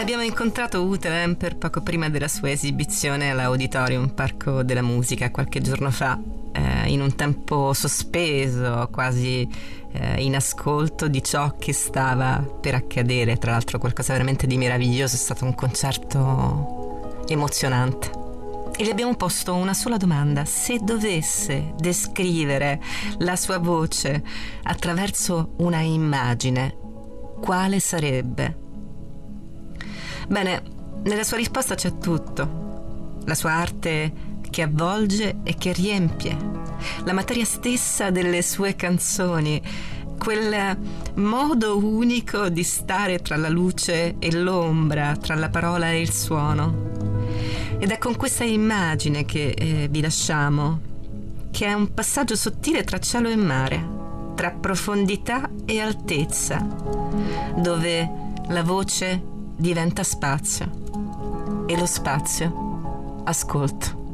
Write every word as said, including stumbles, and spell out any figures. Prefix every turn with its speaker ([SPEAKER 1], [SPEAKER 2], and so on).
[SPEAKER 1] Abbiamo incontrato Ute Lemper poco prima della sua esibizione all'Auditorium Parco della Musica qualche giorno fa, eh, in un tempo sospeso, quasi eh, in ascolto di ciò che stava per accadere. Tra l'altro qualcosa veramente di meraviglioso, è stato un concerto emozionante. E le abbiamo posto una sola domanda: se dovesse descrivere la sua voce attraverso una immagine, quale sarebbe? Bene, nella sua risposta c'è tutto. La sua arte che avvolge e che riempie, la materia stessa delle sue canzoni, quel modo unico di stare tra la luce e l'ombra, tra la parola e il suono. Ed è con questa immagine che eh, vi lasciamo, che è un passaggio sottile tra cielo e mare, tra profondità e altezza, dove la voce diventa spazio e lo spazio ascolto.